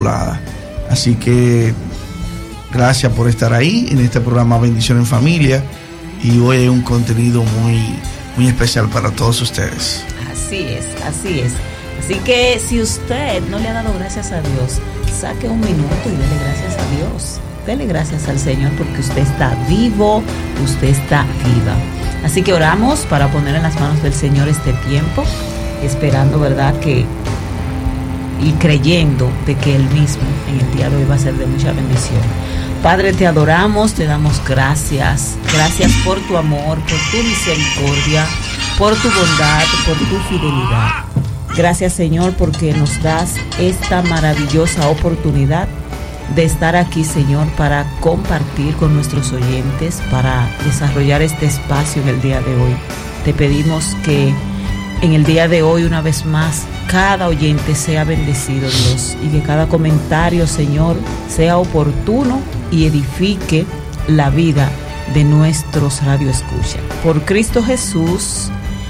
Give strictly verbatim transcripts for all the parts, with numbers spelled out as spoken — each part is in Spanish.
Así que gracias por estar ahí en este programa Bendición en Familia, y hoy hay un contenido muy, muy especial para todos ustedes. Así es, así es. Así que si usted no le ha dado gracias a Dios, saque un minuto y dele gracias a Dios. Dele gracias al Señor porque usted está vivo, usted está viva. Así que oramos para poner en las manos del Señor este tiempo, esperando, ¿verdad?, que y creyendo de que Él mismo en el día de hoy va a ser de mucha bendición. Padre, te adoramos, te damos gracias. Gracias por tu amor, por tu misericordia, por tu bondad, por tu fidelidad. Gracias, Señor, porque nos das esta maravillosa oportunidad de estar aquí, Señor, para compartir con nuestros oyentes, para desarrollar este espacio en el día de hoy. Te pedimos que en el día de hoy, una vez más, cada oyente sea bendecido, Dios, y que cada comentario, Señor, sea oportuno y edifique la vida de nuestros radioescuchas. Por Cristo Jesús,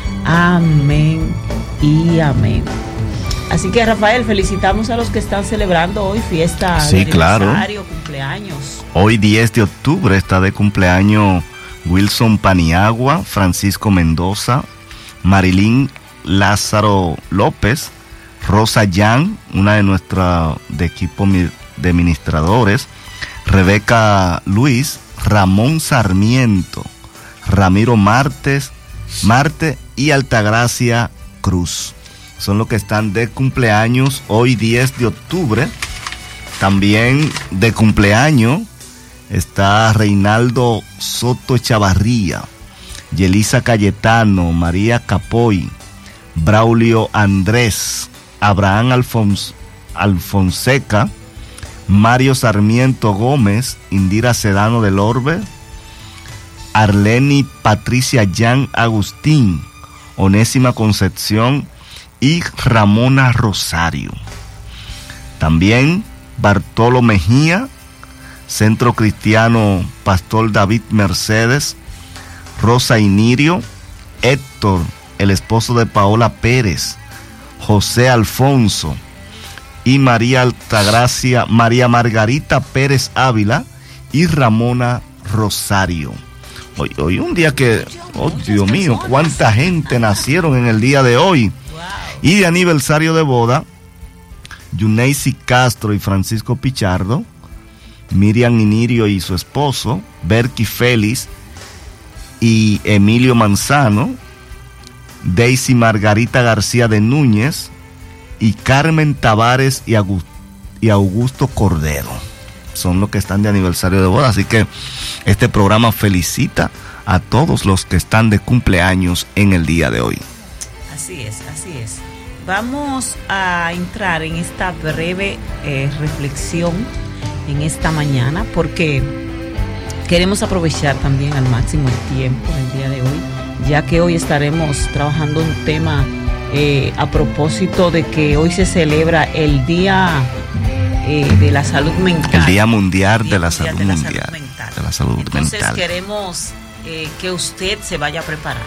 amén y amén. Así que, Rafael, felicitamos a los que están celebrando hoy fiesta sí, de claro. aniversario, cumpleaños. Hoy diez de octubre está de cumpleaños Wilson Paniagua, Francisco Mendoza, Marilyn Lázaro López, Rosa Yan, una de nuestra de equipo de administradores, Rebeca Luis, Ramón Sarmiento, Ramiro Martes, Marte y Altagracia Cruz. Son los que están de cumpleaños hoy diez de octubre. También de cumpleaños está Reinaldo Soto Chavarría, Yelisa Cayetano, María Capoy, Braulio Andrés, Abraham Alfons, Alfonseca, Mario Sarmiento Gómez, Indira Sedano del Orbe, Arleni Patricia Jan Agustín, Onésima Concepción y Ramona Rosario. También Bartolo Mejía, Centro Cristiano Pastor David Mercedes, Rosa Inirio, Héctor, el esposo de Paola Pérez, José Alfonso y María Altagracia, María Margarita Pérez Ávila y Ramona Rosario. Hoy, hoy un día que, oh Dios mío, cuánta gente nacieron en el día de hoy. Y de aniversario de boda, Yuneisi Castro y Francisco Pichardo, Miriam Inirio y su esposo, Berky Félix y Emilio Manzano, Daisy Margarita García de Núñez y Carmen Tavares y Augusto Cordero. Son los que están de aniversario de boda, así que este programa felicita a todos los que están de cumpleaños en el día de hoy. Así es, así es. Vamos a entrar en esta breve eh, reflexión en esta mañana, porque queremos aprovechar también al máximo el tiempo el día de hoy, ya que hoy estaremos trabajando un tema eh, a propósito de que hoy se celebra el Día eh, de la Salud Mental. El Día Mundial de la Salud de la Mundial. Salud Mental. De la Salud Entonces Mental. queremos eh, que usted se vaya preparando.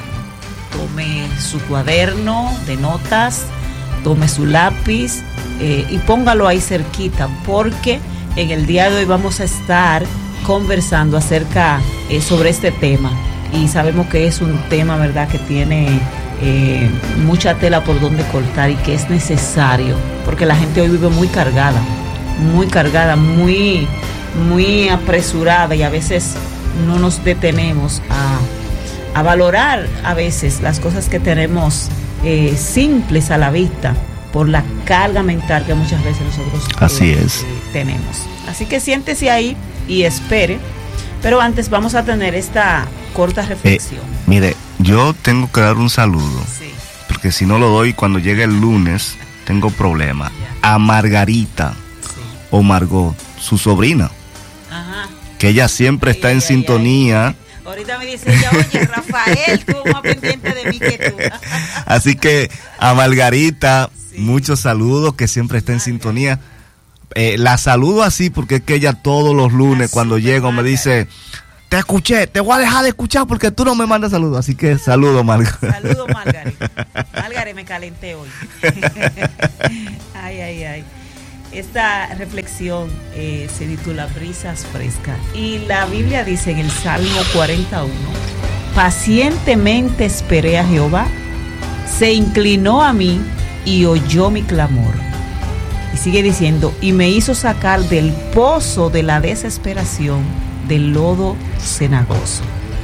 Tome su cuaderno de notas, tome su lápiz eh, y póngalo ahí cerquita, porque en el día de hoy vamos a estar conversando acerca eh, sobre este tema. Y sabemos que es un tema, ¿verdad?, que tiene eh, mucha tela por donde cortar y que es necesario, porque la gente hoy vive muy cargada, muy cargada, muy, muy apresurada, y a veces no nos detenemos a, a valorar a veces las cosas que tenemos eh, simples a la vista por la carga mental que muchas veces nosotros Así eh, es. eh, tenemos. Así que siéntese ahí y espere. Pero antes vamos a tener esta corta reflexión. Eh, mire, yo tengo que dar un saludo, Sí. porque si no lo doy cuando llegue el lunes, tengo problema. A Margarita, Sí. o Margot, su sobrina, Ajá. que ella siempre está Ay, en ay, sintonía. ay. Ahorita me dice ella, oye, Rafael, tú más pendiente de mí que tú. Así que a Margarita, Sí. muchos saludos, que siempre está en sintonía. Eh, la saludo así porque es que ella todos los lunes, La cuando super llego, me Margarita. dice: te escuché, te voy a dejar de escuchar porque tú no me mandas saludos. Así que saludo, Margarita. Saludos, Margaret. Margaret, me calenté hoy. Ay, ay, ay. Esta reflexión eh, se titula Brisas Frescas y la Biblia dice en el Salmo cuarenta y uno: pacientemente esperé a Jehová, se inclinó a mí y oyó mi clamor. Y sigue diciendo, y me hizo sacar del pozo de la desesperación, del lodo cenagoso.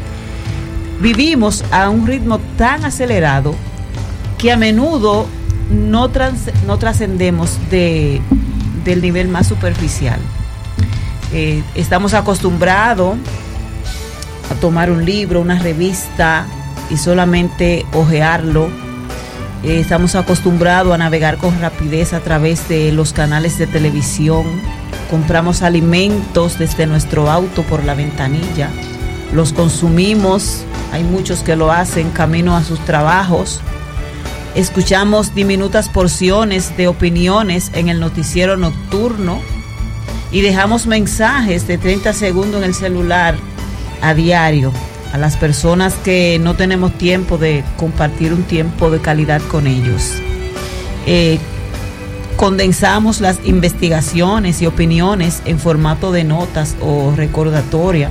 Vivimos a un ritmo tan acelerado que a menudo no, trans, no trascendemos de, del nivel más superficial. Eh, estamos acostumbrados a tomar un libro, una revista y solamente hojearlo. Eh, estamos acostumbrados a navegar con rapidez a través de los canales de televisión. Compramos alimentos desde nuestro auto por la ventanilla. Los consumimos, hay muchos que lo hacen camino a sus trabajos. Escuchamos diminutas porciones de opiniones en el noticiero nocturno y dejamos mensajes de treinta segundos en el celular a diario a las personas que no tenemos tiempo de compartir un tiempo de calidad con ellos. Eh, condensamos las investigaciones y opiniones en formato de notas o recordatoria.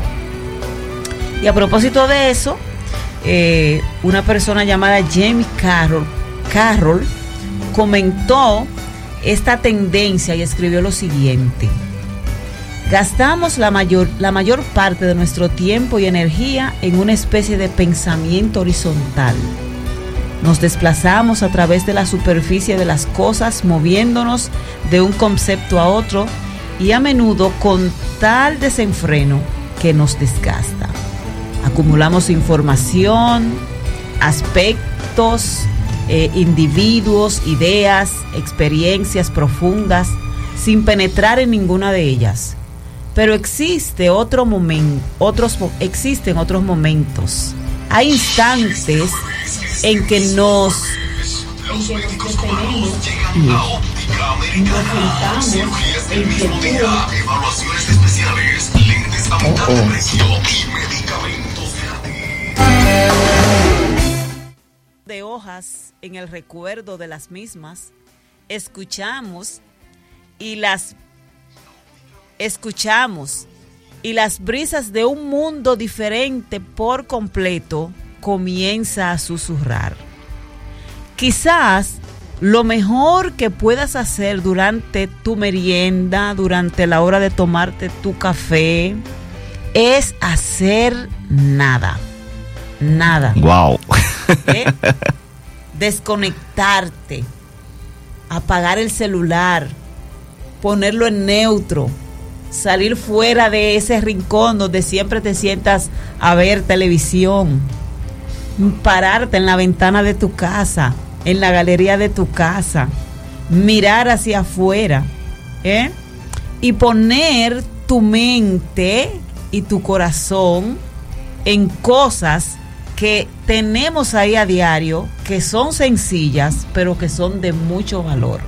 Y a propósito de eso, eh, una persona llamada James Carroll, Carroll comentó esta tendencia y escribió lo siguiente: gastamos la mayor, la mayor parte de nuestro tiempo y energía en una especie de pensamiento horizontal. Nos desplazamos a través de la superficie de las cosas, moviéndonos de un concepto a otro y a menudo con tal desenfreno que nos desgasta. Acumulamos información, aspectos, eh, individuos, ideas, experiencias profundas, sin penetrar en ninguna de ellas. Pero existe otro momento, otros, existen otros momentos. Hay instantes en que nos, en que nos detenemos, nos sentamos en quietud. Oh, oh. De hojas en el recuerdo de las mismas, escuchamos y las escuchamos y las brisas de un mundo diferente por completo comienza a susurrar. Quizás lo mejor que puedas hacer durante tu merienda, durante la hora de tomarte tu café, es hacer nada. Nada. Wow. ¿Eh? Desconectarte, apagar el celular, ponerlo en neutro, salir fuera de ese rincón donde siempre te sientas a ver televisión, pararte en la ventana de tu casa, en la galería de tu casa, mirar hacia afuera, ¿eh? Y poner tu mente y tu corazón en cosas que tenemos ahí a diario, que son sencillas, pero que son de mucho valor.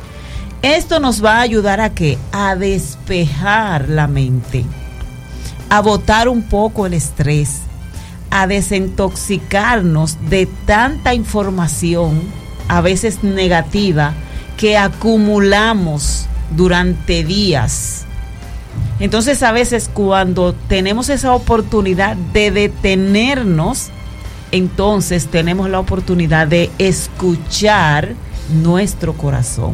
Esto nos va a ayudar a ¿qué? A despejar la mente, a botar un poco el estrés, a desintoxicarnos de tanta información, a veces negativa, que acumulamos durante días. Entonces, a veces cuando tenemos esa oportunidad de detenernos, entonces tenemos la oportunidad de escuchar nuestro corazón.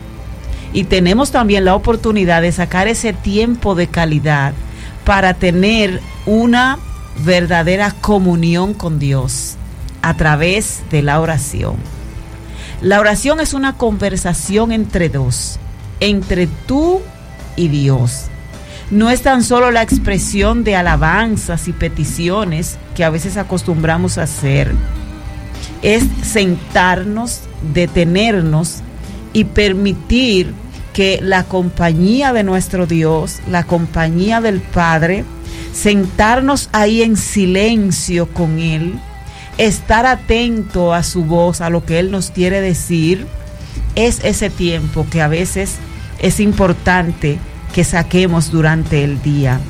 Y tenemos también la oportunidad de sacar ese tiempo de calidad para tener una verdadera comunión con Dios a través de la oración. La oración es una conversación entre dos, entre tú y Dios. No es tan solo la expresión de alabanzas y peticiones que a veces acostumbramos a hacer. Es sentarnos, detenernos y permitir que la compañía de nuestro Dios, la compañía del Padre, sentarnos ahí en silencio con Él, estar atento a su voz, a lo que Él nos quiere decir, es ese tiempo que a veces es importante que saquemos durante el día.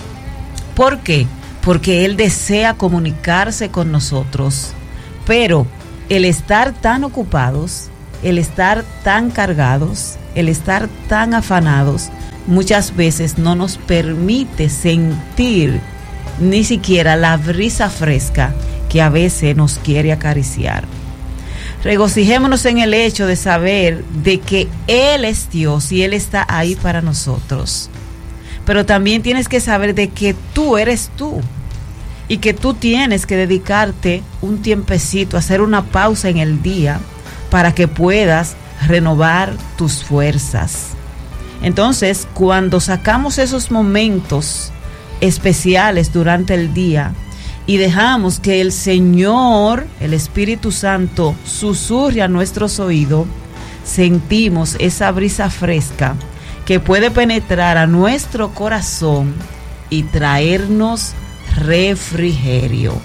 ¿Por qué? Porque Él desea comunicarse con nosotros, pero el estar tan ocupados el estar tan cargados, el estar tan afanados, muchas veces no nos permite sentir ni siquiera la brisa fresca que a veces nos quiere acariciar. Regocijémonos en el hecho de saber de que Él es Dios y Él está ahí para nosotros. Pero también tienes que saber de que tú eres tú y que tú tienes que dedicarte un tiempecito, hacer una pausa en el día para que puedas renovar tus fuerzas. Entonces, cuando sacamos esos momentos especiales durante el día y dejamos que el Señor, el Espíritu Santo, susurre a nuestros oídos, sentimos esa brisa fresca que puede penetrar a nuestro corazón y traernos refrigerio.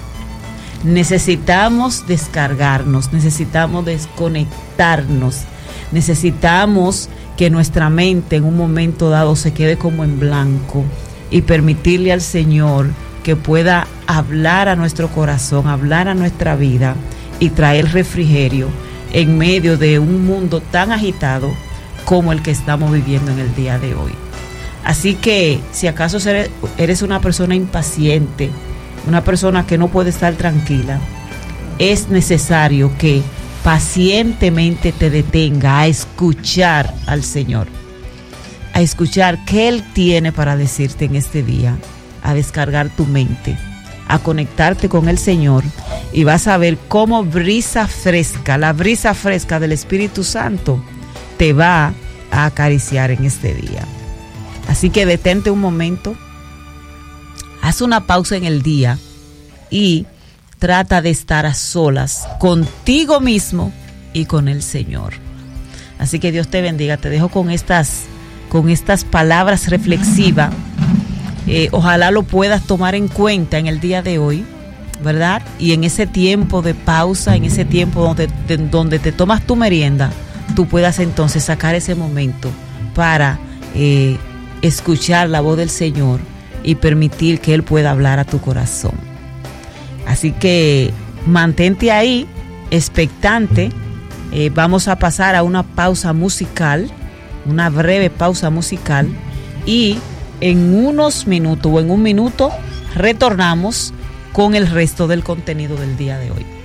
Necesitamos descargarnos, necesitamos desconectarnos, necesitamos que nuestra mente en un momento dado se quede como en blanco y permitirle al Señor que pueda hablar a nuestro corazón, hablar a nuestra vida y traer refrigerio en medio de un mundo tan agitado como el que estamos viviendo en el día de hoy. Así que si acaso eres una persona impaciente, una persona que no puede estar tranquila, es necesario que pacientemente te detenga a escuchar al Señor, a escuchar qué Él tiene para decirte en este día, a descargar tu mente, a conectarte con el Señor, y vas a ver cómo brisa fresca, la brisa fresca del Espíritu Santo te va a acariciar en este día. Así que detente un momento, haz una pausa en el día y trata de estar a solas contigo mismo y con el Señor. Así que Dios te bendiga. Te dejo con estas, con estas palabras reflexivas. Eh, ojalá lo puedas tomar en cuenta en el día de hoy, ¿verdad? Y en ese tiempo de pausa, en ese tiempo donde, de, donde te tomas tu merienda, tú puedas entonces sacar ese momento para eh, escuchar la voz del Señor y permitir que Él pueda hablar a tu corazón. Así que mantente ahí, expectante. Eh, vamos a pasar a una pausa musical, una breve pausa musical, y en unos minutos o en un minuto retornamos con el resto del contenido del día de hoy.